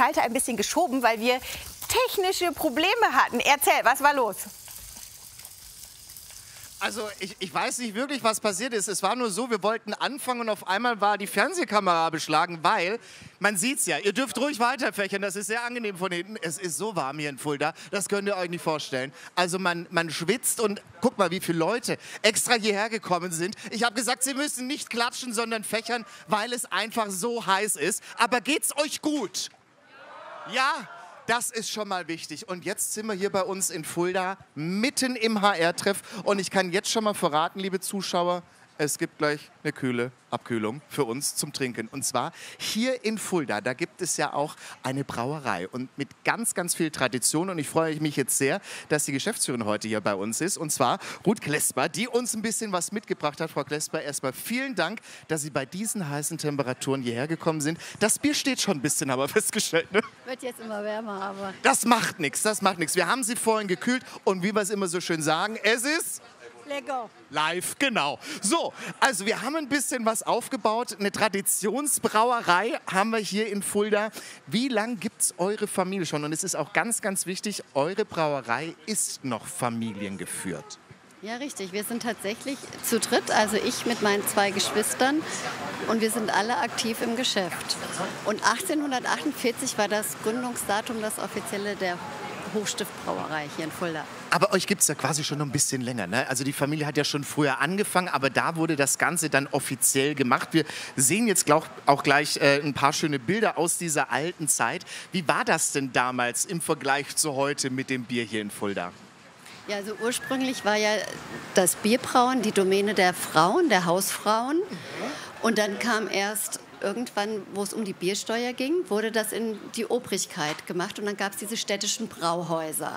Schalter ein bisschen geschoben, weil wir technische Probleme hatten. Erzähl, was war los? Also ich weiß nicht wirklich, was passiert ist. Es war nur so, wir wollten anfangen und auf einmal war die Fernsehkamera beschlagen, weil, man sieht's ja, ihr dürft ruhig weiterfächern, das ist sehr angenehm von hinten. Es ist so warm hier in Fulda, das könnt ihr euch nicht vorstellen. Also man schwitzt und guck mal, wie viele Leute extra hierher gekommen sind. Ich habe gesagt, sie müssen nicht klatschen, sondern fächern, weil es einfach so heiß ist. Aber geht's euch gut? Ja? Das ist schon mal wichtig. Und jetzt sind wir hier bei uns in Fulda, mitten im HR-Treff. Und ich kann jetzt schon mal verraten, liebe Zuschauer, es gibt gleich eine kühle Abkühlung für uns zum Trinken. Und zwar hier in Fulda, da gibt es ja auch eine Brauerei und mit ganz, ganz viel Tradition. Und ich freue mich jetzt sehr, dass die Geschäftsführerin heute hier bei uns ist. Und zwar Ruth Klesper, die uns ein bisschen was mitgebracht hat. Frau Klesper, erstmal vielen Dank, dass Sie bei diesen heißen Temperaturen hierher gekommen sind. Das Bier steht schon ein bisschen, haben wir festgestellt, ne? Wird jetzt immer wärmer, aber... Das macht nichts, das macht nichts. Wir haben sie vorhin gekühlt und wie wir es immer so schön sagen, es ist... Lecker. Live, genau. So, also wir haben ein bisschen was aufgebaut. Eine Traditionsbrauerei haben wir hier in Fulda. Wie lange gibt es eure Familie schon? Und es ist auch ganz, ganz wichtig, eure Brauerei ist noch familiengeführt. Ja, richtig. Wir sind tatsächlich zu dritt, also ich mit meinen 2 Geschwistern. Und wir sind alle aktiv im Geschäft. Und 1848 war das Gründungsdatum, das offizielle der Hochstiftbrauerei hier in Fulda. Aber euch gibt es ja quasi schon noch ein bisschen länger, ne? Also die Familie hat ja schon früher angefangen, aber da wurde das Ganze dann offiziell gemacht. Wir sehen jetzt auch gleich ein paar schöne Bilder aus dieser alten Zeit. Wie war das denn damals im Vergleich zu heute mit dem Bier hier in Fulda? Ja, also ursprünglich war ja das Bierbrauen die Domäne der Frauen, der Hausfrauen. Und dann kam erst irgendwann, wo es um die Biersteuer ging, wurde das in die Obrigkeit gemacht. Und dann gab es diese städtischen Brauhäuser,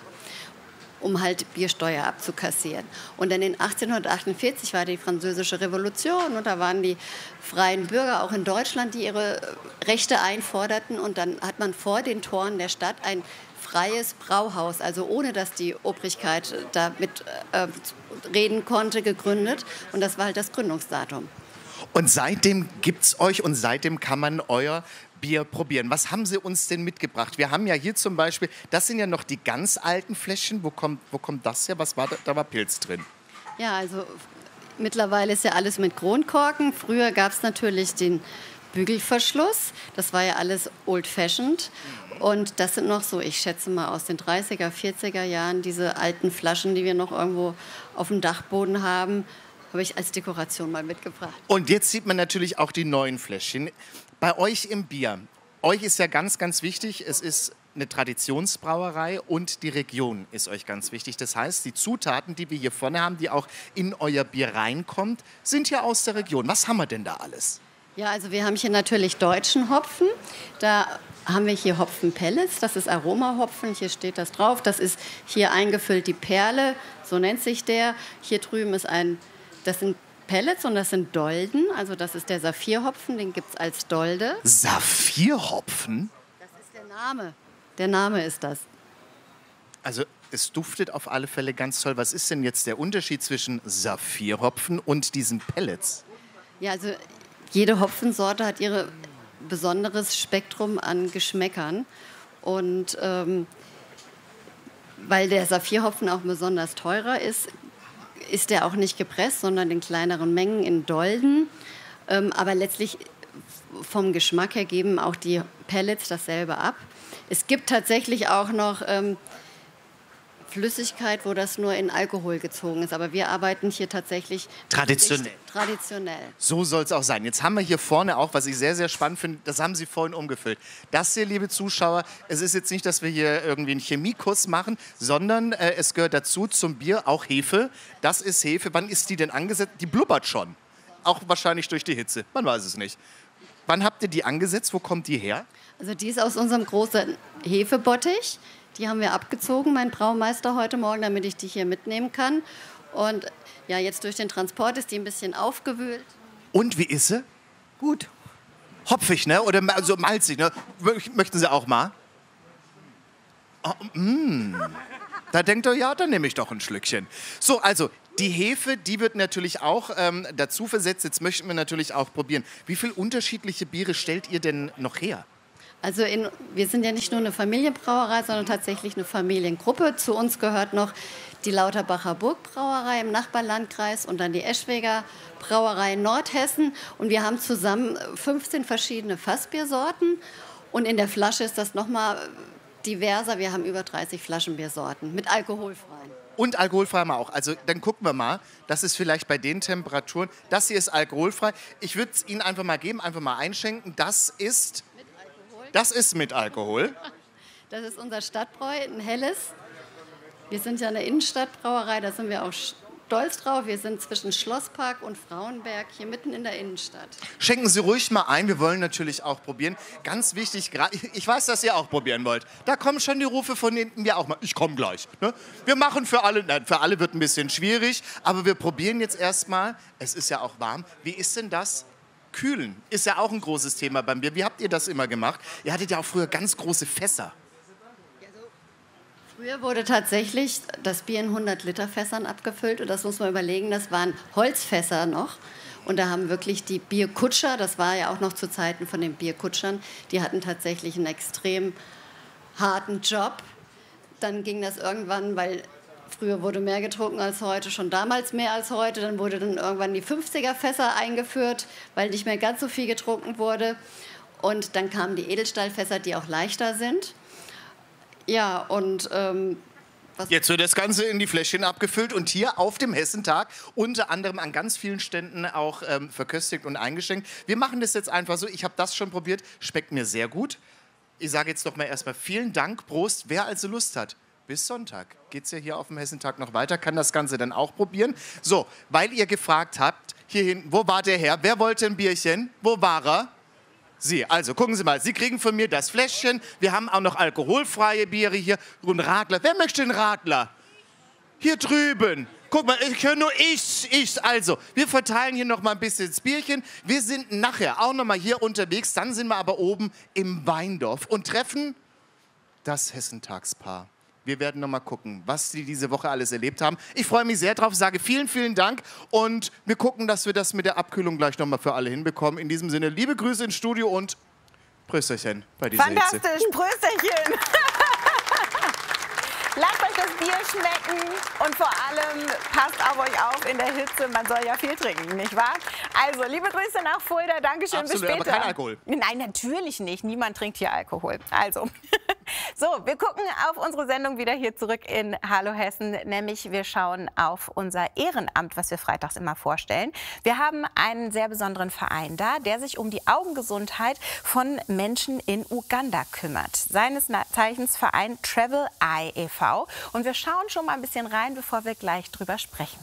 um halt Biersteuer abzukassieren. Und dann in 1848 war die Französische Revolution und da waren die freien Bürger auch in Deutschland, die ihre Rechte einforderten. Und dann hat man vor den Toren der Stadt ein freies Brauhaus, also ohne dass die Obrigkeit damit reden konnte, gegründet. Und das war halt das Gründungsdatum. Und seitdem gibt es euch und seitdem kann man euer Bier probieren. Was haben Sie uns denn mitgebracht? Wir haben ja hier zum Beispiel, das sind ja noch die ganz alten Fläschchen. Wo kommt das her? Was war da war Pilz drin. Ja, also mittlerweile ist ja alles mit Kronkorken. Früher gab es natürlich den Bügelverschluss. Das war ja alles old-fashioned. Und das sind noch so, ich schätze mal aus den 30er, 40er Jahren, diese alten Flaschen, die wir noch irgendwo auf dem Dachboden haben, habe ich als Dekoration mal mitgebracht. Und jetzt sieht man natürlich auch die neuen Fläschchen. Bei euch im Bier, euch ist ja ganz, ganz wichtig, es ist eine Traditionsbrauerei und die Region ist euch ganz wichtig. Das heißt, die Zutaten, die wir hier vorne haben, die auch in euer Bier reinkommt, sind ja aus der Region. Was haben wir denn da alles? Ja, also wir haben hier natürlich deutschen Hopfen. Da haben wir hier Hopfenpellets, das ist Aromahopfen, hier steht das drauf. Das ist hier eingefüllt die Perle, so nennt sich der. Hier drüben ist das sind Pellets und das sind Dolden, also das ist der Saphirhopfen, den gibt es als Dolde. Saphirhopfen? Das ist der Name. Der Name ist das. Also es duftet auf alle Fälle ganz toll. Was ist denn jetzt der Unterschied zwischen Saphirhopfen und diesen Pellets? Ja, also jede Hopfensorte hat ihr besonderes Spektrum an Geschmäckern. Und weil der Saphirhopfen auch besonders teurer ist der auch nicht gepresst, sondern in kleineren Mengen in Dolden. Aber letztlich vom Geschmack her geben auch die Pellets dasselbe ab. Es gibt tatsächlich auch noch Flüssigkeit, wo das nur in Alkohol gezogen ist. Aber wir arbeiten hier tatsächlich traditionell. So soll es auch sein. Jetzt haben wir hier vorne auch, was ich sehr, sehr spannend finde, das haben Sie vorhin umgefüllt. Das hier, liebe Zuschauer, es ist jetzt nicht, dass wir hier irgendwie einen Chemiekurs machen, sondern es gehört dazu zum Bier auch Hefe. Das ist Hefe. Wann ist die denn angesetzt? Die blubbert schon. Auch wahrscheinlich durch die Hitze. Man weiß es nicht. Wann habt ihr die angesetzt? Wo kommt die her? Also die ist aus unserem großen Hefebottich. Die haben wir abgezogen, mein Braumeister heute Morgen, damit ich die hier mitnehmen kann. Und ja, jetzt durch den Transport ist die ein bisschen aufgewühlt. Und wie ist sie? Gut. Hopfig, ne? Oder so malzig, ne? Möchten Sie auch mal? Oh, Da denkt er, ja, dann nehme ich doch ein Schlückchen. So, also die Hefe, die wird natürlich auch dazu versetzt. Jetzt möchten wir natürlich auch probieren. Wie viele unterschiedliche Biere stellt ihr denn noch her? Also wir sind ja nicht nur eine Familienbrauerei, sondern tatsächlich eine Familiengruppe. Zu uns gehört noch die Lauterbacher Burgbrauerei im Nachbarlandkreis und dann die Eschweger Brauerei in Nordhessen. Und wir haben zusammen 15 verschiedene Fassbiersorten. Und in der Flasche ist das nochmal diverser. Wir haben über 30 Flaschenbiersorten mit alkoholfreien. Und alkoholfrei haben wir auch. Also dann gucken wir mal, das ist vielleicht bei den Temperaturen. Das hier ist alkoholfrei. Ich würde es Ihnen einfach mal geben, einfach mal einschenken. Das ist mit Alkohol. Das ist unser Stadtbräu, ein helles. Wir sind ja eine Innenstadtbrauerei, da sind wir auch stolz drauf. Wir sind zwischen Schlosspark und Frauenberg, hier mitten in der Innenstadt. Schenken Sie ruhig mal ein, wir wollen natürlich auch probieren. Ganz wichtig, ich weiß, dass ihr auch probieren wollt. Da kommen schon die Rufe von hinten, wir auch mal. Ich komme gleich. Ne? Wir machen für alle, nein, für alle wird ein bisschen schwierig, aber wir probieren jetzt erstmal. Es ist ja auch warm. Wie ist denn das? Kühlen ist ja auch ein großes Thema beim Bier. Wie habt ihr das immer gemacht? Ihr hattet ja auch früher ganz große Fässer. Früher wurde tatsächlich das Bier in 100-Liter-Fässern abgefüllt. Und das muss man überlegen, das waren Holzfässer noch. Und da haben wirklich die Bierkutscher, das war ja auch noch zu Zeiten von den Bierkutschern, die hatten tatsächlich einen extrem harten Job. Dann ging das irgendwann, weil früher wurde mehr getrunken als heute, schon damals mehr als heute. Dann wurde dann irgendwann die 50er-Fässer eingeführt, weil nicht mehr ganz so viel getrunken wurde. Und dann kamen die Edelstahlfässer, die auch leichter sind. Ja, und jetzt wird das Ganze in die Fläschchen abgefüllt und hier auf dem Hessentag unter anderem an ganz vielen Ständen auch verköstigt und eingeschenkt. Wir machen das jetzt einfach so. Ich habe das schon probiert, schmeckt mir sehr gut. Ich sage jetzt noch mal erstmal vielen Dank, Prost. Wer also Lust hat, bis Sonntag geht es ja hier auf dem Hessentag noch weiter, kann das Ganze dann auch probieren. So, weil ihr gefragt habt, hier hinten, wo war der Herr? Wer wollte ein Bierchen? Wo war er? Sie, also gucken Sie mal, Sie kriegen von mir das Fläschchen. Wir haben auch noch alkoholfreie Biere hier und Radler. Wer möchte einen Radler? Hier drüben. Guck mal, ich höre nur ich. Also, wir verteilen hier noch mal ein bisschen das Bierchen. Wir sind nachher auch noch mal hier unterwegs. Dann sind wir aber oben im Weindorf und treffen das Hessentagspaar. Wir werden noch mal gucken, was sie diese Woche alles erlebt haben. Ich freue mich sehr drauf, sage vielen, vielen Dank und wir gucken, dass wir das mit der Abkühlung gleich noch mal für alle hinbekommen. In diesem Sinne, liebe Grüße ins Studio und Prösterchen bei dieser Hitze. Fantastisch, Prösterchen. Lasst euch das Bier schmecken und vor allem passt auf euch auf in der Hitze. Man soll ja viel trinken, nicht wahr? Also, liebe Grüße nach Fulda. Dankeschön, absolut, bis später. Aber kein Alkohol. Nein, natürlich nicht. Niemand trinkt hier Alkohol. Also, so, wir gucken auf unsere Sendung wieder hier zurück in Hallo Hessen. Nämlich, wir schauen auf unser Ehrenamt, was wir freitags immer vorstellen. Wir haben einen sehr besonderen Verein da, der sich um die Augengesundheit von Menschen in Uganda kümmert. Seines Zeichens Verein Travel Eye e.V. Und wir schauen schon mal ein bisschen rein, bevor wir gleich drüber sprechen.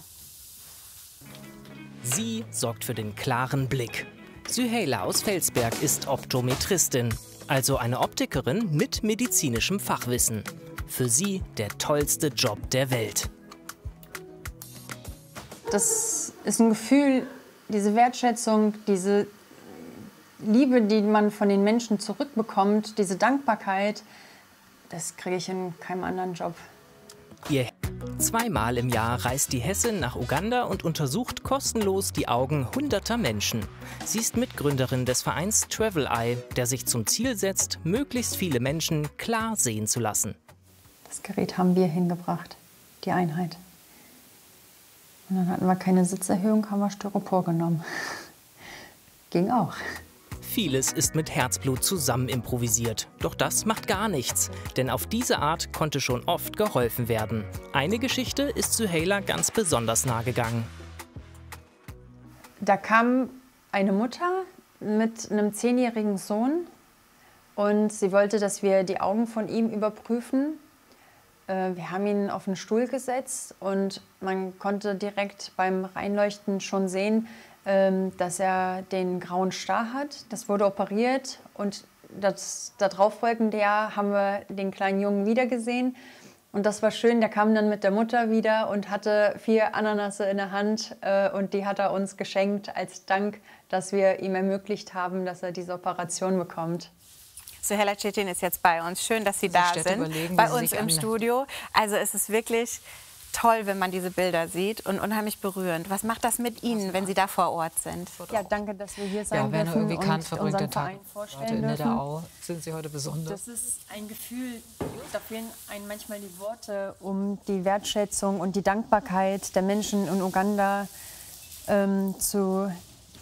Sie sorgt für den klaren Blick. Süheyla aus Felsberg ist Optometristin, also eine Optikerin mit medizinischem Fachwissen. Für sie der tollste Job der Welt. Das ist ein Gefühl, diese Wertschätzung, diese Liebe, die man von den Menschen zurückbekommt, diese Dankbarkeit, das kriege ich in keinem anderen Job. Zweimal im Jahr reist die Hessin nach Uganda und untersucht kostenlos die Augen hunderter Menschen. Sie ist Mitgründerin des Vereins Travel Eye, der sich zum Ziel setzt, möglichst viele Menschen klar sehen zu lassen. Das Gerät haben wir hingebracht, die Einheit. Und dann hatten wir keine Sitzerhöhung, haben wir Styropor genommen. Ging auch. Vieles ist mit Herzblut zusammen improvisiert. Doch das macht gar nichts, denn auf diese Art konnte schon oft geholfen werden. Eine Geschichte ist Süheyla ganz besonders nahe gegangen. Da kam eine Mutter mit einem 10-jährigen Sohn und sie wollte, dass wir die Augen von ihm überprüfen. Wir haben ihn auf einen Stuhl gesetzt und man konnte direkt beim Reinleuchten schon sehen, dass er den grauen Star hat. Das wurde operiert und das darauffolgende Jahr haben wir den kleinen Jungen wiedergesehen. Und das war schön, der kam dann mit der Mutter wieder und hatte 4 Ananasse in der Hand und die hat er uns geschenkt als Dank, dass wir ihm ermöglicht haben, dass er diese Operation bekommt. Süheyla Çetin ist jetzt bei uns. Schön, dass Sie da sind, bei uns im Studio. Also es ist wirklich toll, wenn man diese Bilder sieht und unheimlich berührend. Was macht das mit Ihnen, wenn Sie da vor Ort sind? Ja, danke, dass wir hier sein wer dürfen irgendwie kann, und verbringt unseren den Tag Verein vorstellen heute in dürfen. Nidderau. Sind Sie heute besonders? Das ist ein Gefühl, da fehlen einem manchmal die Worte, um die Wertschätzung und die Dankbarkeit der Menschen in Uganda zu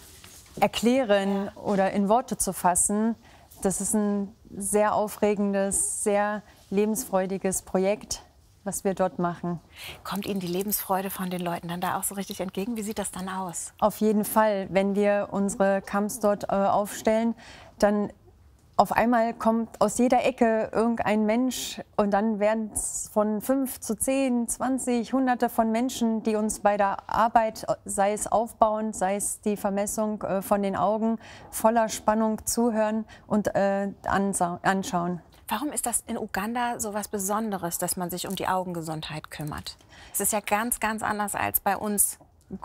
erklären oder in Worte zu fassen. Das ist ein sehr aufregendes, sehr lebensfreudiges Projekt, was wir dort machen. Kommt Ihnen die Lebensfreude von den Leuten dann da auch so richtig entgegen? Wie sieht das dann aus? Auf jeden Fall, wenn wir unsere Camps dort aufstellen, dann auf einmal kommt aus jeder Ecke irgendein Mensch und dann werden es von 5 zu 10, 20, Hunderte von Menschen, die uns bei der Arbeit, sei es aufbauen, sei es die Vermessung von den Augen, voller Spannung zuhören und anschauen. Warum ist das in Uganda so was Besonderes, dass man sich um die Augengesundheit kümmert? Es ist ja ganz, ganz anders als bei uns.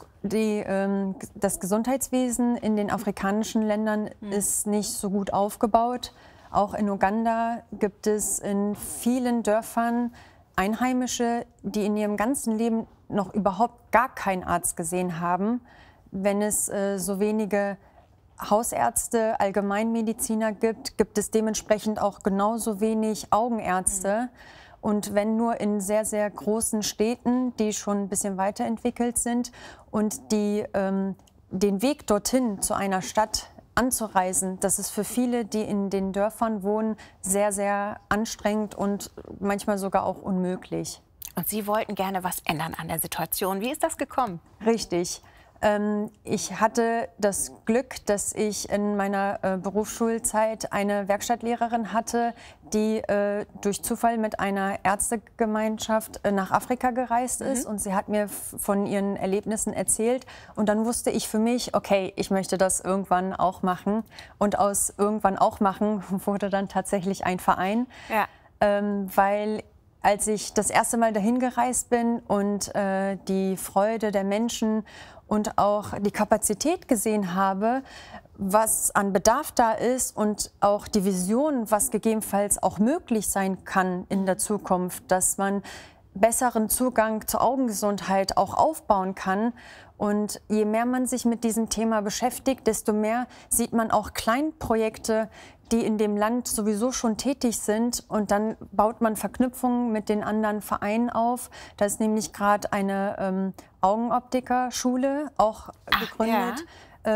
Das Gesundheitswesen in den afrikanischen Ländern ist nicht so gut aufgebaut. Auch in Uganda gibt es in vielen Dörfern Einheimische, die in ihrem ganzen Leben noch überhaupt gar keinen Arzt gesehen haben. Wenn es so wenige Hausärzte, Allgemeinmediziner gibt, gibt es dementsprechend auch genauso wenig Augenärzte. Und wenn nur in sehr, sehr großen Städten, die schon ein bisschen weiterentwickelt sind und die den Weg dorthin zu einer Stadt anzureisen, das ist für viele, die in den Dörfern wohnen, sehr, sehr anstrengend und manchmal sogar auch unmöglich. Und Sie wollten gerne was ändern an der Situation. Wie ist das gekommen? Richtig. Ich hatte das Glück, dass ich in meiner Berufsschulzeit eine Werkstattlehrerin hatte, die durch Zufall mit einer Ärztegemeinschaft nach Afrika gereist ist. Und sie hat mir von ihren Erlebnissen erzählt. Und dann wusste ich für mich, okay, ich möchte das irgendwann auch machen. Und aus irgendwann auch machen wurde dann tatsächlich ein Verein. Ja. Weil als ich das erste Mal dahin gereist bin und die Freude der Menschen und auch die Kapazität gesehen habe, was an Bedarf da ist und auch die Vision, was gegebenenfalls auch möglich sein kann in der Zukunft, dass man besseren Zugang zur Augengesundheit auch aufbauen kann. Und je mehr man sich mit diesem Thema beschäftigt, desto mehr sieht man auch Kleinprojekte, die in dem Land sowieso schon tätig sind. Und dann baut man Verknüpfungen mit den anderen Vereinen auf. Da ist nämlich gerade eine Augenoptikerschule auch gegründet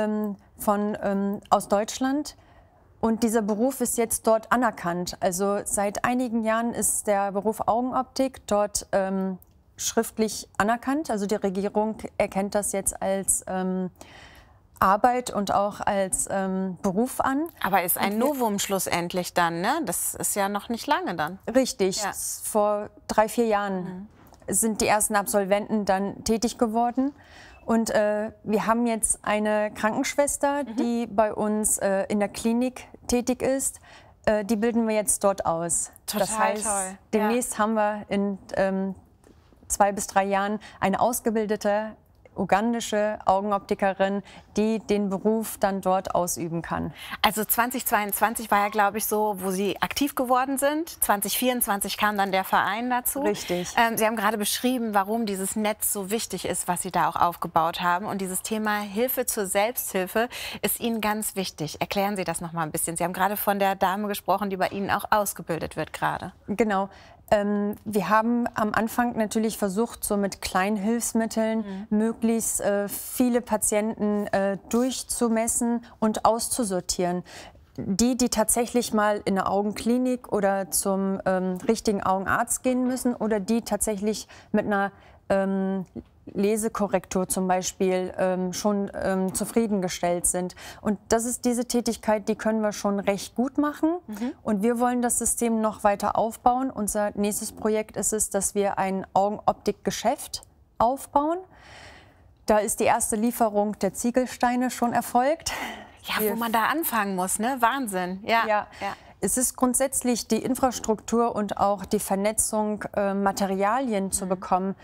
aus Deutschland. Und dieser Beruf ist jetzt dort anerkannt. Also seit einigen Jahren ist der Beruf Augenoptik dort schriftlich anerkannt. Also die Regierung erkennt das jetzt als Arbeit und auch als Beruf an. Aber ist ein Novum schlussendlich dann, ne? Das ist ja noch nicht lange dann. Richtig. Ja. Vor 3, 4 Jahren sind die ersten Absolventen dann tätig geworden. Und wir haben jetzt eine Krankenschwester, die bei uns in der Klinik tätig ist. Die bilden wir jetzt dort aus. Total das heißt, toll. Demnächst haben wir in 2 bis 3 Jahren eine ausgebildete ugandische Augenoptikerin, die den Beruf dann dort ausüben kann. Also 2022 war ja, glaube ich, so, wo Sie aktiv geworden sind. 2024 kam dann der Verein dazu. Richtig. Sie haben gerade beschrieben, warum dieses Netz so wichtig ist, was Sie da auch aufgebaut haben. Und dieses Thema Hilfe zur Selbsthilfe ist Ihnen ganz wichtig. Erklären Sie das noch mal ein bisschen. Sie haben gerade von der Dame gesprochen, die bei Ihnen auch ausgebildet wird gerade. Genau. Wir haben am Anfang natürlich versucht, so mit kleinen Hilfsmitteln möglichst viele Patienten durchzumessen und auszusortieren. Die tatsächlich mal in eine Augenklinik oder zum richtigen Augenarzt gehen müssen oder die tatsächlich mit einer Lesekorrektur zum Beispiel schon zufriedengestellt sind. Und das ist diese Tätigkeit, die können wir schon recht gut machen. Und wir wollen das System noch weiter aufbauen. Unser nächstes Projekt ist es, dass wir ein Augenoptikgeschäft aufbauen. Da ist die erste Lieferung der Ziegelsteine schon erfolgt. Ja, wo man da anfangen muss, ne? Wahnsinn. Ja. Es ist grundsätzlich die Infrastruktur und auch die Vernetzung, Materialien zu bekommen.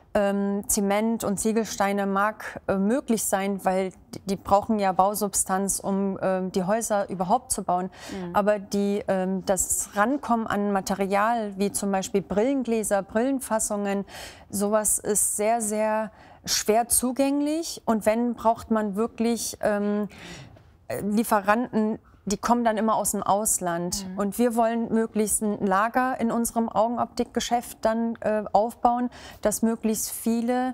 Zement und Ziegelsteine mag möglich sein, weil die brauchen ja Bausubstanz, um die Häuser überhaupt zu bauen. Aber das Rankommen an Material, wie zum Beispiel Brillengläser, Brillenfassungen, sowas ist sehr, sehr schwer zugänglich. Und wenn, braucht man wirklich Lieferanten, die kommen dann immer aus dem Ausland. Und wir wollen möglichst ein Lager in unserem Augenoptikgeschäft dann aufbauen, dass möglichst viele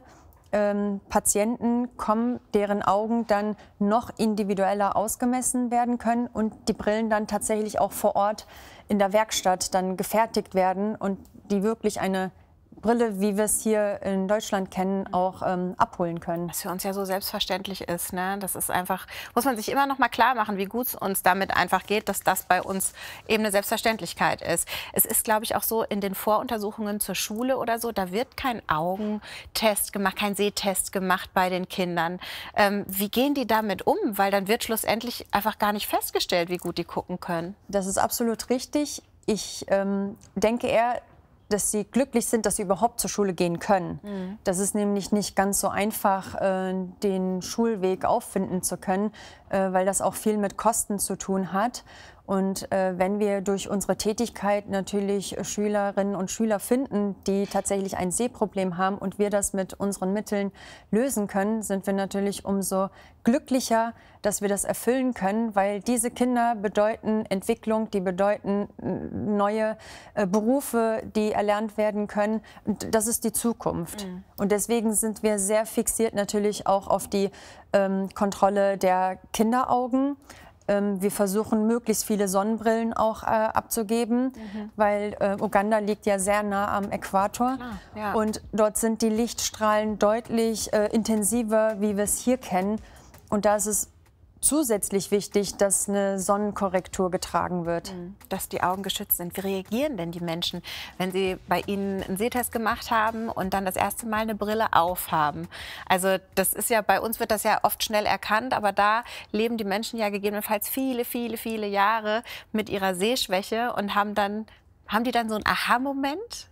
Patienten kommen, deren Augen dann noch individueller ausgemessen werden können und die Brillen dann tatsächlich auch vor Ort in der Werkstatt dann gefertigt werden und die wirklich eine Brille, wie wir es hier in Deutschland kennen, auch abholen können. Was für uns ja so selbstverständlich ist, ne? Das ist einfach, muss man sich immer noch mal klar machen, wie gut es uns damit einfach geht, dass das bei uns eben eine Selbstverständlichkeit ist. Es ist, glaube ich, auch so in den Voruntersuchungen zur Schule oder so, da wird kein Augentest gemacht, kein Sehtest gemacht bei den Kindern. Wie gehen die damit um? Weil dann wird schlussendlich einfach gar nicht festgestellt, wie gut die gucken können. Das ist absolut richtig. Ich denke eher, dass sie glücklich sind, dass sie überhaupt zur Schule gehen können. Das ist nämlich nicht ganz so einfach, den Schulweg auffinden zu können, weil das auch viel mit Kosten zu tun hat. Und wenn wir durch unsere Tätigkeit natürlich Schülerinnen und Schüler finden, die tatsächlich ein Sehproblem haben und wir das mit unseren Mitteln lösen können, sind wir natürlich umso glücklicher, dass wir das erfüllen können, weil diese Kinder bedeuten Entwicklung, die bedeuten neue Berufe, die erlernt werden können. Und das ist die Zukunft. Und deswegen sind wir sehr fixiert natürlich auch auf die Kontrolle der Kinderaugen. Wir versuchen, möglichst viele Sonnenbrillen auch abzugeben, weil Uganda liegt ja sehr nah am Äquator. Ja. Und dort sind die Lichtstrahlen deutlich intensiver, wie wir es hier kennen. Und da ist es zusätzlich wichtig, dass eine Sonnenkorrektur getragen wird. Dass die Augen geschützt sind. Wie reagieren denn die Menschen, wenn sie bei Ihnen einen Sehtest gemacht haben und dann das erste Mal eine Brille aufhaben? Also das ist ja, bei uns wird das ja oft schnell erkannt, aber da leben die Menschen ja gegebenenfalls viele, viele, viele Jahre mit ihrer Sehschwäche und haben die dann so einen Aha-Moment?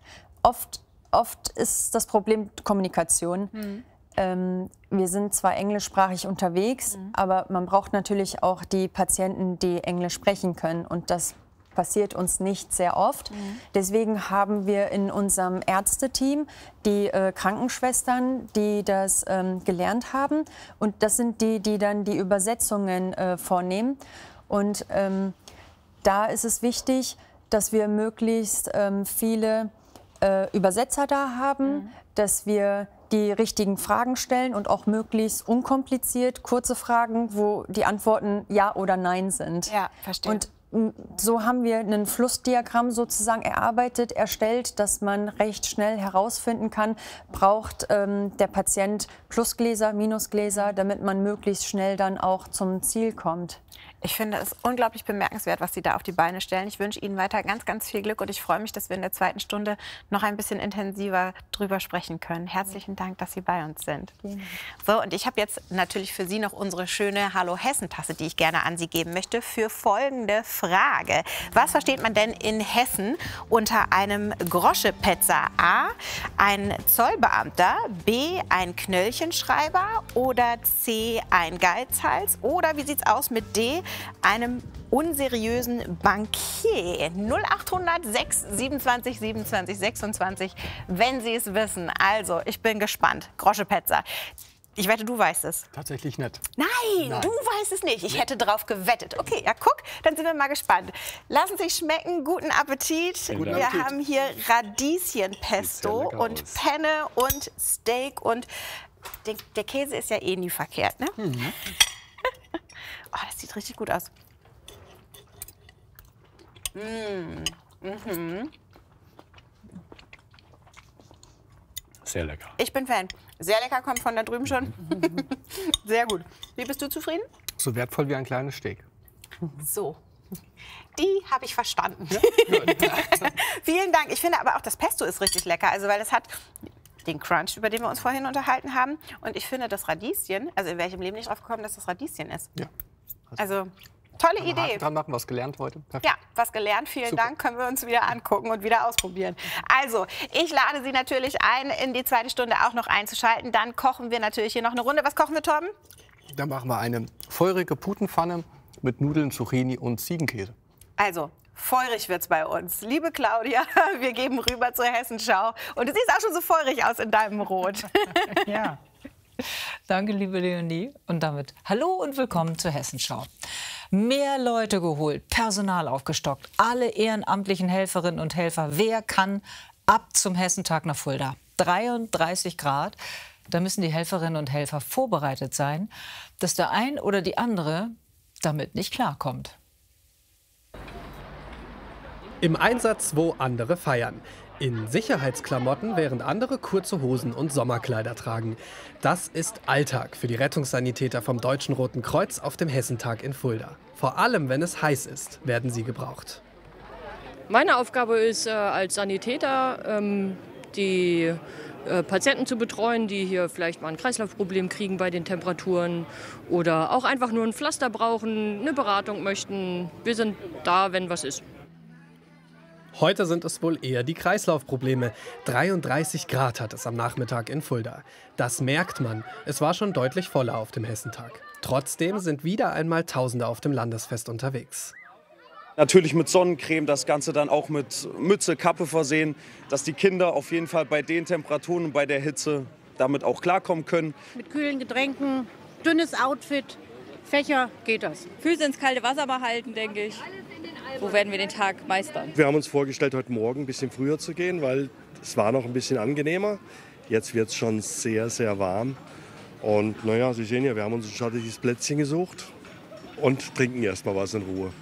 Oft ist das Problem Kommunikation. Wir sind zwar englischsprachig unterwegs, aber man braucht natürlich auch die Patienten, die Englisch sprechen können. Und das passiert uns nicht sehr oft. Deswegen haben wir in unserem Ärzteteam die Krankenschwestern, die das gelernt haben. Und das sind die, die dann die Übersetzungen vornehmen. Und da ist es wichtig, dass wir möglichst viele Übersetzer da haben, dass wir die richtigen Fragen stellen und auch möglichst unkompliziert, kurze Fragen, wo die Antworten Ja oder Nein sind. Ja, verstehe. Und so haben wir ein Flussdiagramm sozusagen erstellt, dass man recht schnell herausfinden kann, braucht der Patient Plusgläser, Minusgläser, damit man möglichst schnell dann auch zum Ziel kommt. Ich finde es unglaublich bemerkenswert, was Sie da auf die Beine stellen. Ich wünsche Ihnen weiter ganz, ganz viel Glück und ich freue mich, dass wir in der zweiten Stunde noch ein bisschen intensiver drüber sprechen können. Herzlichen Dank, dass Sie bei uns sind. So, und ich habe jetzt natürlich für Sie noch unsere schöne Hallo Hessen-Tasse, die ich gerne an Sie geben möchte, für folgende Frage. Was versteht man denn in Hessen unter einem Groschepetzer? A, ein Zollbeamter, B, ein Knöllchenschreiber oder C, ein Geizhals oder wie sieht's aus mit D, einem unseriösen Bankier? 0800 6 27 27 26, wenn Sie es wissen. Also, ich bin gespannt. Groschepetzer. Ich wette, du weißt es. Tatsächlich nicht. Nein, du weißt es nicht. Ich hätte drauf gewettet. Okay, ja, guck, dann sind wir mal gespannt. Lassen Sie sich schmecken. Guten Appetit. Wir haben hier Radieschenpesto und Penne und Steak und der Käse ist ja eh nie verkehrt, ne? Oh, das sieht richtig gut aus. Sehr lecker. Ich bin Fan. Sehr lecker, kommt von da drüben schon. Sehr gut. Wie bist du zufrieden? So wertvoll wie ein kleines Steak. So. Die habe ich verstanden. Ja? Vielen Dank. Ich finde aber auch, das Pesto ist richtig lecker. Also, weil es hat den Crunch, über den wir uns vorhin unterhalten haben. Und ich finde das Radieschen, also in welchem Leben nicht drauf gekommen, dass das Radieschen ist. Ja. Also Tolle Idee. Dran machen, was gelernt heute. Perfekt. Ja, was gelernt. Vielen Dank. Können wir uns wieder angucken und wieder ausprobieren. Also, ich lade Sie natürlich ein, in die zweite Stunde auch noch einzuschalten. Dann kochen wir natürlich hier noch eine Runde. Was kochen wir, Torben? Dann machen wir eine feurige Putenpfanne mit Nudeln, Zucchini und Ziegenkäse. Also, feurig wird's bei uns. Liebe Claudia, wir geben rüber zur Hessenschau. Und du siehst auch schon so feurig aus in deinem Rot. Ja. Danke, liebe Leonie. Und damit hallo und willkommen zur Hessenschau. Mehr Leute geholt, Personal aufgestockt, alle ehrenamtlichen Helferinnen und Helfer. Wer kann ab zum Hessentag nach Fulda? 33 Grad. Da müssen die Helferinnen und Helfer vorbereitet sein, dass der ein oder die andere damit nicht klarkommt. Im Einsatz, wo andere feiern. In Sicherheitsklamotten, während andere kurze Hosen und Sommerkleider tragen. Das ist Alltag für die Rettungssanitäter vom Deutschen Roten Kreuz auf dem Hessentag in Fulda. Vor allem, wenn es heiß ist, werden sie gebraucht. Meine Aufgabe ist, als Sanitäter die Patienten zu betreuen, die hier vielleicht mal ein Kreislaufproblem kriegen bei den Temperaturen oder auch einfach nur ein Pflaster brauchen, eine Beratung möchten. Wir sind da, wenn was ist. Heute sind es wohl eher die Kreislaufprobleme. 33 Grad hat es am Nachmittag in Fulda. Das merkt man. Es war schon deutlich voller auf dem Hessentag. Trotzdem sind wieder einmal Tausende auf dem Landesfest unterwegs. Natürlich mit Sonnencreme, das Ganze dann auch mit Mütze, Kappe versehen, dass die Kinder auf jeden Fall bei den Temperaturen und bei der Hitze damit auch klarkommen können. Mit kühlen Getränken, dünnes Outfit, Fächer, geht das. Füße ins kalte Wasser behalten, denke ich. So werden wir den Tag meistern. Wir haben uns vorgestellt, heute Morgen ein bisschen früher zu gehen, weil es war noch ein bisschen angenehmer. Jetzt wird es schon sehr, sehr warm. Und naja, Sie sehen ja, wir haben uns ein schattiges Plätzchen gesucht und trinken erst mal was in Ruhe.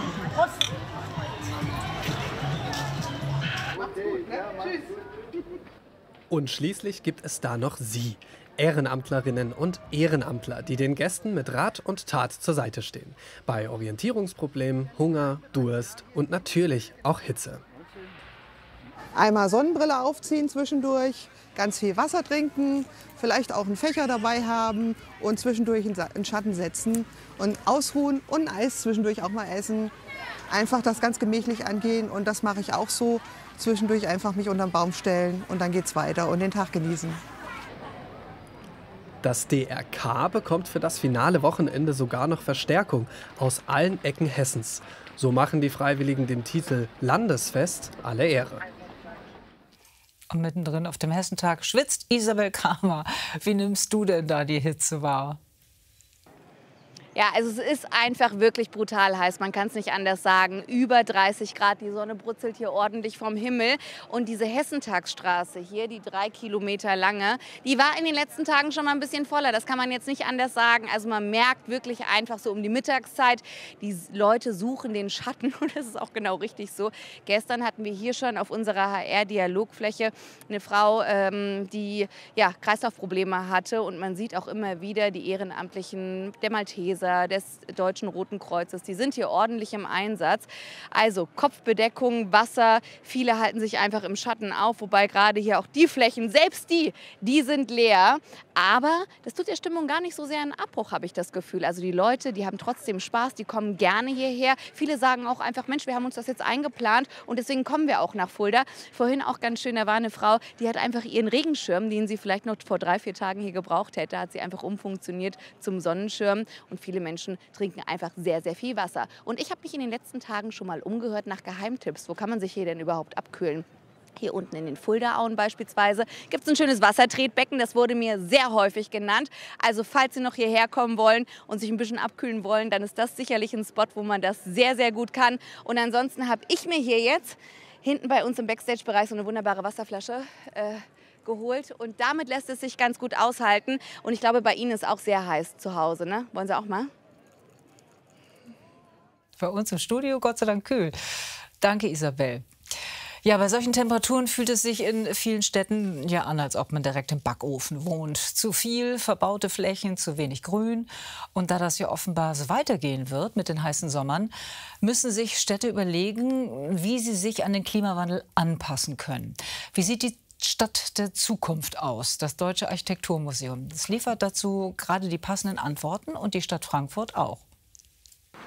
Und schließlich gibt es da noch Sie, Ehrenamtlerinnen und Ehrenamtler, die den Gästen mit Rat und Tat zur Seite stehen. Bei Orientierungsproblemen, Hunger, Durst und natürlich auch Hitze. Einmal Sonnenbrille aufziehen zwischendurch, ganz viel Wasser trinken, vielleicht auch einen Fächer dabei haben und zwischendurch in den Schatten setzen und ausruhen und Eis zwischendurch auch mal essen. Einfach das ganz gemächlich angehen und das mache ich auch so. Zwischendurch einfach mich unter den Baum stellen und dann geht's weiter und den Tag genießen. Das DRK bekommt für das finale Wochenende sogar noch Verstärkung aus allen Ecken Hessens. So machen die Freiwilligen dem Titel Landesfest alle Ehre. Und mittendrin auf dem Hessentag schwitzt Isabel Kramer. Wie nimmst du denn da die Hitze wahr? Ja, also es ist einfach wirklich brutal heiß, man kann es nicht anders sagen. Über 30 Grad, die Sonne brutzelt hier ordentlich vom Himmel. Und diese Hessentagsstraße hier, die 3 Kilometer lange, die war in den letzten Tagen schon mal ein bisschen voller. Das kann man jetzt nicht anders sagen. Also man merkt wirklich einfach so um die Mittagszeit, die Leute suchen den Schatten. Und das ist auch genau richtig so. Gestern hatten wir hier schon auf unserer HR-Dialogfläche eine Frau, die ja, Kreislaufprobleme hatte. Und man sieht auch immer wieder die Ehrenamtlichen, der Malteser, des Deutschen Roten Kreuzes, die sind hier ordentlich im Einsatz. Also Kopfbedeckung, Wasser, viele halten sich einfach im Schatten auf, wobei gerade hier auch die Flächen, selbst die sind leer. Aber das tut der Stimmung gar nicht so sehr einen Abbruch, habe ich das Gefühl. Also die Leute, die haben trotzdem Spaß, die kommen gerne hierher. Viele sagen auch einfach, Mensch, wir haben uns das jetzt eingeplant und deswegen kommen wir auch nach Fulda. Vorhin auch ganz schön, da war eine Frau, die hat einfach ihren Regenschirm, den sie vielleicht noch vor 3-4 Tagen hier gebraucht hätte, hat sie einfach umfunktioniert zum Sonnenschirm. Und viele Menschen trinken einfach sehr, sehr viel Wasser. Und ich habe mich in den letzten Tagen schon mal umgehört nach Geheimtipps. Wo kann man sich hier denn überhaupt abkühlen? Hier unten in den Fuldaauen beispielsweise gibt es ein schönes Wassertretbecken. Das wurde mir sehr häufig genannt. Also falls Sie noch hierher kommen wollen und sich ein bisschen abkühlen wollen, dann ist das sicherlich ein Spot, wo man das sehr, sehr gut kann. Und ansonsten habe ich mir hier jetzt hinten bei uns im Backstage-Bereich so eine wunderbare Wasserflasche geholt. Und damit lässt es sich ganz gut aushalten. Und ich glaube, bei Ihnen ist auch sehr heiß zu Hause, ne? Wollen Sie auch mal? Bei uns im Studio Gott sei Dank kühl. Danke, Isabel. Ja, bei solchen Temperaturen fühlt es sich in vielen Städten ja an, als ob man direkt im Backofen wohnt. Zu viel verbaute Flächen, zu wenig Grün. Und da das ja offenbar so weitergehen wird mit den heißen Sommern, müssen sich Städte überlegen, wie sie sich an den Klimawandel anpassen können. Wie sieht die Stadt der Zukunft aus? Das Deutsche Architekturmuseum. Das liefert dazu gerade die passenden Antworten und die Stadt Frankfurt auch.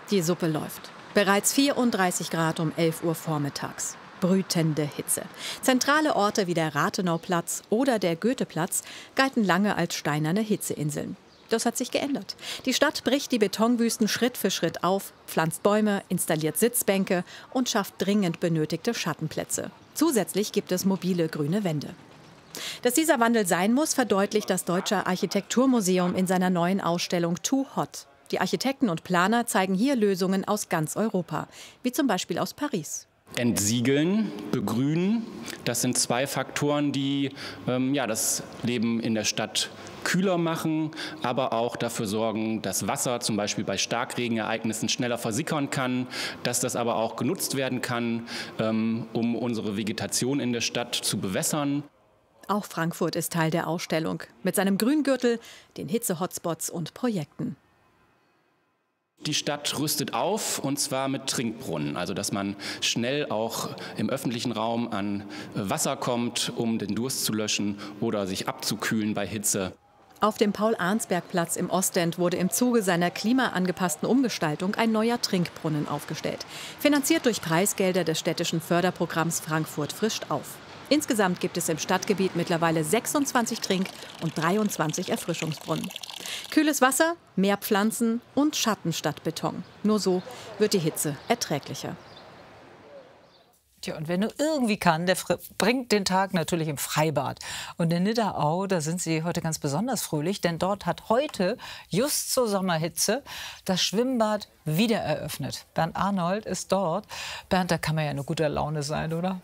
Die Suppe läuft. Bereits 34 Grad um 11 Uhr vormittags. Brütende Hitze. Zentrale Orte wie der Rathenauplatz oder der Goetheplatz galten lange als steinerne Hitzeinseln. Das hat sich geändert. Die Stadt bricht die Betonwüsten Schritt für Schritt auf, pflanzt Bäume, installiert Sitzbänke und schafft dringend benötigte Schattenplätze. Zusätzlich gibt es mobile grüne Wände. Dass dieser Wandel sein muss, verdeutlicht das Deutsche Architekturmuseum in seiner neuen Ausstellung Too Hot. Die Architekten und Planer zeigen hier Lösungen aus ganz Europa, wie zum Beispiel aus Paris. Entsiegeln, begrünen, das sind zwei Faktoren, die das Leben in der Stadt kühler machen, aber auch dafür sorgen, dass Wasser zum Beispiel bei Starkregenereignissen schneller versickern kann, dass das aber auch genutzt werden kann, um unsere Vegetation in der Stadt zu bewässern. Auch Frankfurt ist Teil der Ausstellung, mit seinem Grüngürtel, den Hitze-Hotspots und Projekten. Die Stadt rüstet auf, und zwar mit Trinkbrunnen, also dass man schnell auch im öffentlichen Raum an Wasser kommt, um den Durst zu löschen oder sich abzukühlen bei Hitze. Auf dem Paul-Arnsberg-Platz im Ostend wurde im Zuge seiner klimaangepassten Umgestaltung ein neuer Trinkbrunnen aufgestellt. Finanziert durch Preisgelder des städtischen Förderprogramms Frankfurt frischt auf. Insgesamt gibt es im Stadtgebiet mittlerweile 26 Trink- und 23 Erfrischungsbrunnen. Kühles Wasser, mehr Pflanzen und Schatten statt Beton. Nur so wird die Hitze erträglicher. Tja, und wer nur irgendwie kann, der bringt den Tag natürlich im Freibad. Und in Nidderau, da sind sie heute ganz besonders fröhlich, denn dort hat heute, just zur Sommerhitze, das Schwimmbad wieder eröffnet. Bernd Arnold ist dort. Bernd, da kann man ja nur guter Laune sein, oder?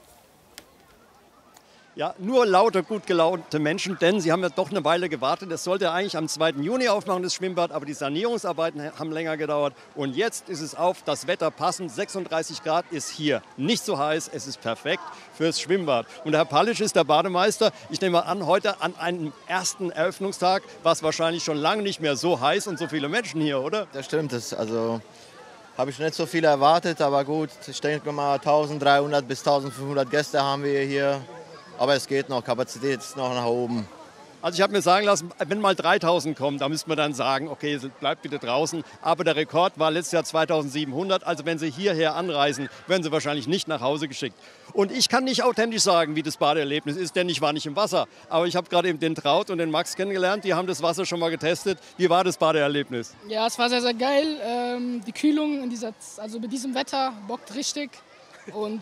Ja, nur lauter gut gelaunte Menschen, denn sie haben ja doch eine Weile gewartet. Es sollte eigentlich am 2. Juni aufmachen, das Schwimmbad, aber die Sanierungsarbeiten haben länger gedauert. Und jetzt ist es auf, das Wetter passend, 36 Grad ist hier. Nicht so heiß, es ist perfekt fürs Schwimmbad. Und der Herr Palisch ist der Bademeister. Ich nehme an, heute an einem ersten Eröffnungstag war es wahrscheinlich schon lange nicht mehr so heiß und so viele Menschen hier, oder? Das stimmt, also habe ich nicht so viel erwartet, aber gut, ich denke mal 1300 bis 1500 Gäste haben wir hier. Aber es geht noch, Kapazität ist noch nach oben. Also ich habe mir sagen lassen, wenn mal 3000 kommen, da müsste man dann sagen, okay, bleibt bitte draußen. Aber der Rekord war letztes Jahr 2700. Also wenn Sie hierher anreisen, werden Sie wahrscheinlich nicht nach Hause geschickt. Und ich kann nicht authentisch sagen, wie das Badeerlebnis ist, denn ich war nicht im Wasser. Aber ich habe gerade eben den Traut und den Max kennengelernt, die haben das Wasser schon mal getestet. Wie war das Badeerlebnis? Ja, es war sehr, sehr geil. Die Kühlung also mit diesem Wetter bockt richtig. Und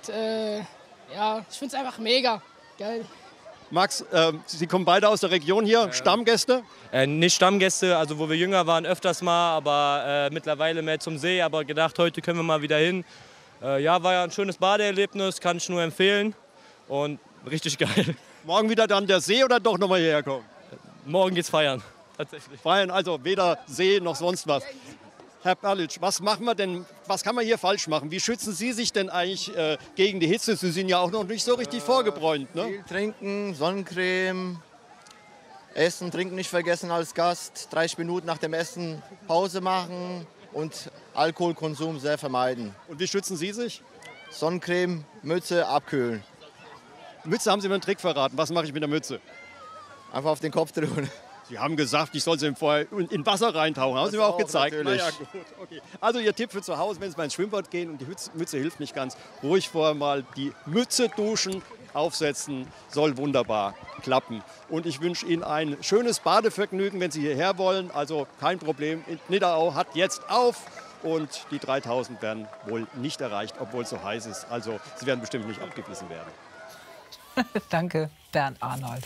ich finde es einfach mega. Geil. Max, Sie kommen beide aus der Region hier, Stammgäste? Nicht Stammgäste, also wo wir jünger waren, öfters mal, aber mittlerweile mehr zum See. Aber gedacht, heute können wir mal wieder hin. War ja ein schönes Badeerlebnis, kann ich nur empfehlen und richtig geil. Morgen wieder dann der See oder doch nochmal hierher kommen? Morgen geht's feiern, tatsächlich. Feiern, also weder See noch sonst was. Herr Palic, was machen wir denn, was kann man hier falsch machen? Wie schützen Sie sich denn eigentlich gegen die Hitze? Sie sind ja auch noch nicht so richtig vorgebräunt, ne? Viel trinken, Sonnencreme, Essen, Trinken nicht vergessen als Gast, 30 Minuten nach dem Essen Pause machen und Alkoholkonsum sehr vermeiden. Und wie schützen Sie sich? Sonnencreme, Mütze, abkühlen. Mütze haben Sie mir einen Trick verraten. Was mache ich mit der Mütze? Einfach auf den Kopf drücken. Sie haben gesagt, ich soll sie vorher in Wasser reintauchen. Haben Sie mir auch gezeigt. Natürlich. Ja, gut, okay. Also Ihr Tipp für zu Hause, wenn Sie mal ins Schwimmbad gehen und die Mütze hilft nicht ganz, ruhig vorher mal die Mütze duschen, aufsetzen, soll wunderbar klappen. Und ich wünsche Ihnen ein schönes Badevergnügen, wenn Sie hierher wollen. Also kein Problem. Nidderau hat jetzt auf und die 3000 werden wohl nicht erreicht, obwohl es so heiß ist. Also Sie werden bestimmt nicht abgewiesen werden. Danke, Bernd Arnold.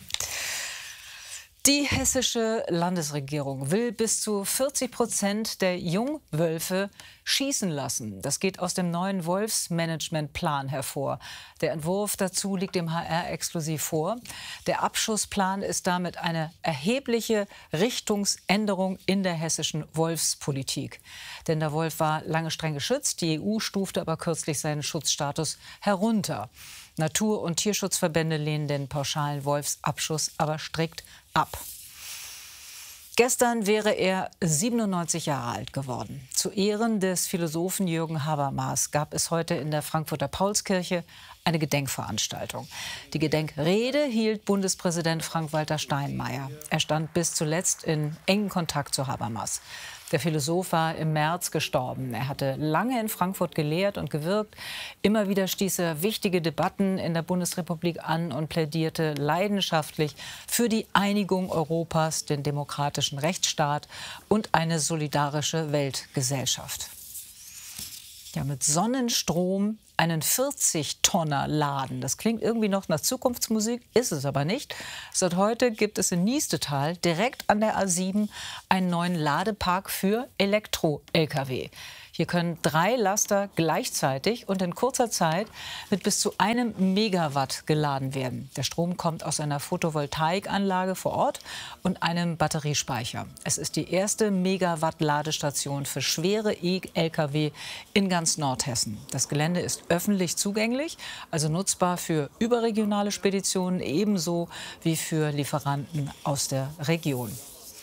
Die hessische Landesregierung will bis zu 40% der Jungwölfe schießen lassen. Das geht aus dem neuen Wolfsmanagementplan hervor. Der Entwurf dazu liegt dem HR exklusiv vor. Der Abschussplan ist damit eine erhebliche Richtungsänderung in der hessischen Wolfspolitik. Denn der Wolf war lange streng geschützt. Die EU stufte aber kürzlich seinen Schutzstatus herunter. Natur- und Tierschutzverbände lehnen den pauschalen Wolfsabschuss aber strikt ab. Gestern wäre er 97 Jahre alt geworden. Zu Ehren des Philosophen Jürgen Habermas gab es heute in der Frankfurter Paulskirche eine Gedenkveranstaltung. Die Gedenkrede hielt Bundespräsident Frank-Walter Steinmeier. Er stand bis zuletzt in engem Kontakt zu Habermas. Der Philosoph war im März gestorben. Er hatte lange in Frankfurt gelehrt und gewirkt. Immer wieder stieß er wichtige Debatten in der Bundesrepublik an und plädierte leidenschaftlich für die Einigung Europas, den demokratischen Rechtsstaat und eine solidarische Weltgesellschaft. Ja, mit Sonnenstrom einen 40-Tonner laden. Das klingt irgendwie noch nach Zukunftsmusik, ist es aber nicht. Seit heute gibt es in Niestetal direkt an der A7 einen neuen Ladepark für Elektro-Lkw. Hier können 3 Laster gleichzeitig und in kurzer Zeit mit bis zu 1 Megawatt geladen werden. Der Strom kommt aus einer Photovoltaikanlage vor Ort und einem Batteriespeicher. Es ist die erste Megawatt-Ladestation für schwere Lkw in ganz Nordhessen. Das Gelände ist öffentlich zugänglich, also nutzbar für überregionale Speditionen ebenso wie für Lieferanten aus der Region.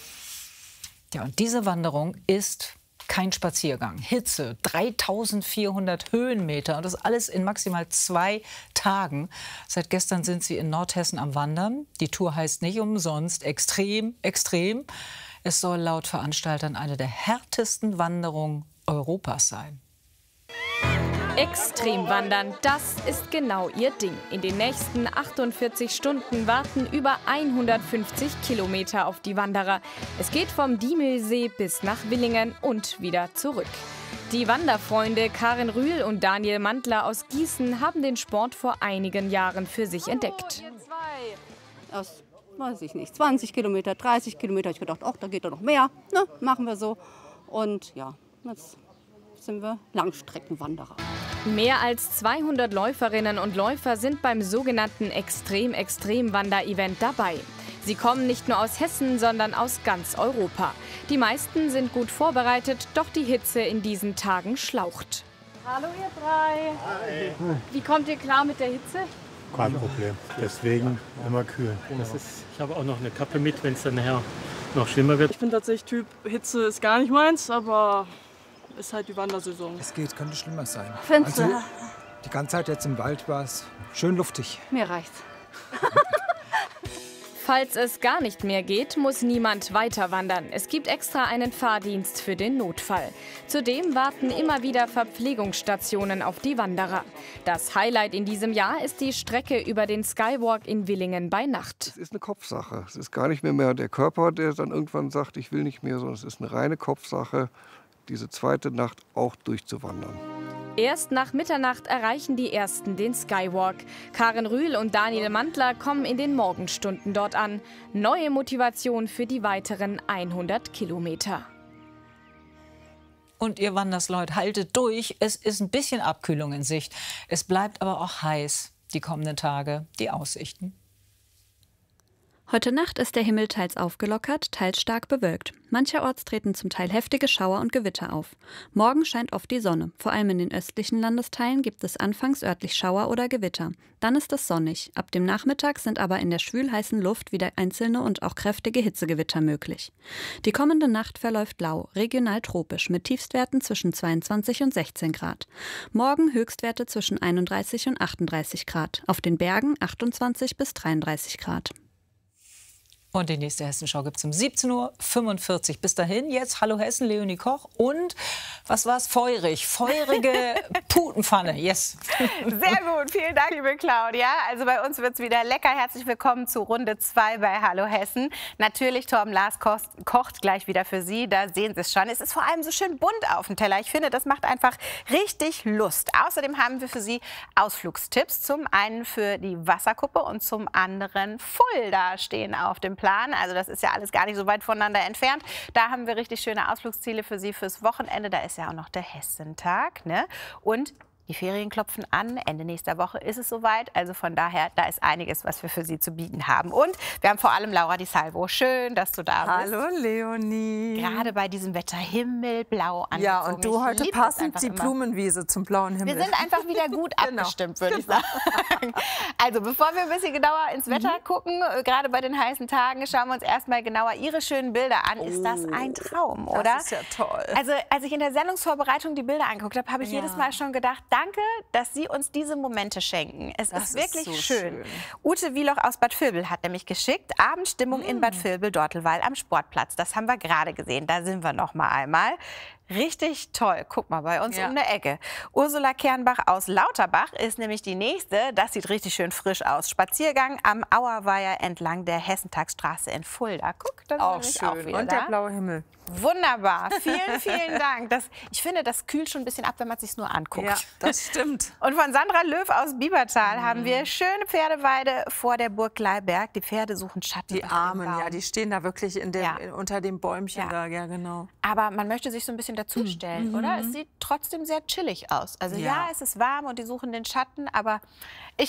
Ja, und diese Wanderung ist kein Spaziergang. Hitze, 3400 Höhenmeter und das alles in maximal 2 Tagen. Seit gestern sind sie in Nordhessen am Wandern. Die Tour heißt nicht umsonst extrem, extrem. Es soll laut Veranstaltern eine der härtesten Wanderungen Europas sein. Extremwandern, das ist genau ihr Ding. In den nächsten 48 Stunden warten über 150 Kilometer auf die Wanderer. Es geht vom Diemelsee bis nach Willingen und wieder zurück. Die Wanderfreunde Karin Rühl und Daniel Mantler aus Gießen haben den Sport vor einigen Jahren für sich entdeckt. Aus, weiß ich nicht, 20 Kilometer, 30 Kilometer. Ich gedacht, ach, da geht doch noch mehr. Ne, machen wir so. Und ja, jetzt sind wir Langstreckenwanderer. Mehr als 200 Läuferinnen und Läufer sind beim sogenannten Extrem-Extrem-Wander-Event dabei. Sie kommen nicht nur aus Hessen, sondern aus ganz Europa. Die meisten sind gut vorbereitet, doch die Hitze in diesen Tagen schlaucht. Hallo ihr 3. Hi. Wie kommt ihr klar mit der Hitze? Kein Problem. Deswegen immer kühl. Ich habe auch noch eine Kappe mit, wenn es dann nachher noch schlimmer wird. Ich bin tatsächlich Typ, Hitze ist gar nicht meins, aber ist halt die Wandersaison. Es geht, könnte schlimmer sein. Findest du? Also, die ganze Zeit jetzt im Wald war es schön luftig. Mir reicht's. Falls es gar nicht mehr geht, muss niemand weiter wandern. Es gibt extra einen Fahrdienst für den Notfall. Zudem warten immer wieder Verpflegungsstationen auf die Wanderer. Das Highlight in diesem Jahr ist die Strecke über den Skywalk in Willingen bei Nacht. Es ist eine Kopfsache. Es ist gar nicht mehr der Körper, der dann irgendwann sagt, ich will nicht mehr, sondern es ist eine reine Kopfsache, diese zweite Nacht auch durchzuwandern. Erst nach Mitternacht erreichen die Ersten den Skywalk. Karin Rühl und Daniel Mantler kommen in den Morgenstunden dort an. Neue Motivation für die weiteren 100 Kilometer. Und ihr Wandersleut, haltet durch. Es ist ein bisschen Abkühlung in Sicht. Es bleibt aber auch heiß die kommenden Tage. Die Aussichten. Heute Nacht ist der Himmel teils aufgelockert, teils stark bewölkt. Mancherorts treten zum Teil heftige Schauer und Gewitter auf. Morgen scheint oft die Sonne. Vor allem in den östlichen Landesteilen gibt es anfangs örtlich Schauer oder Gewitter. Dann ist es sonnig. Ab dem Nachmittag sind aber in der schwülheißen Luft wieder einzelne und auch kräftige Hitzegewitter möglich. Die kommende Nacht verläuft lau, regional tropisch, mit Tiefstwerten zwischen 22 und 16 Grad. Morgen Höchstwerte zwischen 31 und 38 Grad. Auf den Bergen 28 bis 33 Grad. Und die nächste Hessenschau gibt es um 17:45 Uhr. Bis dahin, jetzt Hallo Hessen, Leonie Koch und, was war's, feurig, feurige Putenpfanne, yes. Sehr gut, vielen Dank, liebe Claudia. Also bei uns wird es wieder lecker. Herzlich willkommen zu Runde 2 bei Hallo Hessen. Natürlich, Torben Lars kocht gleich wieder für Sie, da sehen Sie es schon. Es ist vor allem so schön bunt auf dem Teller. Ich finde, das macht einfach richtig Lust. Außerdem haben wir für Sie Ausflugstipps. Zum einen für die Wasserkuppe und zum anderen Fulda stehen auf dem Plan. Also das ist ja alles gar nicht so weit voneinander entfernt. Da haben wir richtig schöne Ausflugsziele für Sie fürs Wochenende. Da ist ja auch noch der Hessentag, ne? Und die Ferien klopfen an. Ende nächster Woche ist es soweit. Also von daher, da ist einiges, was wir für Sie zu bieten haben. Und wir haben vor allem Laura Di Salvo. Schön, dass du da bist. Hallo Leonie. Gerade bei diesem Wetter himmelblau angezogen. Ja, und du heute passend die Blumenwiese zum blauen Himmel. Wir sind einfach wieder gut abgestimmt, würde ich sagen. sagen. Also, bevor wir ein bisschen genauer ins Wetter gucken, gerade bei den heißen Tagen, schauen wir uns erstmal genauer Ihre schönen Bilder an. Ist das ein Traum, oder? Das ist ja toll. Also, als ich in der Sendungsvorbereitung die Bilder angeguckt habe, habe ich jedes Mal schon gedacht, danke, dass Sie uns diese Momente schenken. Es ist wirklich so schön. Ute Wieloch aus Bad Vilbel hat nämlich geschickt, Abendstimmung in Bad Vilbel-Dortelweil am Sportplatz. Das haben wir gerade gesehen, da sind wir noch mal einmal. Richtig toll. Guck mal, bei uns um der Ecke. Ursula Kernbach aus Lauterbach ist nämlich die nächste. Das sieht richtig schön frisch aus. Spaziergang am Auerweiher entlang der Hessentagsstraße in Fulda. Guck, das auch ist schön. auch wieder Und der blaue Himmel. Wunderbar. Vielen, vielen Dank. Ich finde, das kühlt schon ein bisschen ab, wenn man es sich nur anguckt. Ja, das stimmt. Und von Sandra Löw aus Biebertal haben wir schöne Pferdeweide vor der Burg Gleiberg. Die Pferde suchen Schatten. Die Armen, ja, die stehen da wirklich unter dem Bäumchen da, ja genau. Aber man möchte sich so ein bisschen dazustellen, oder? Es sieht trotzdem sehr chillig aus. Also ja, es ist warm und die suchen den Schatten, aber ich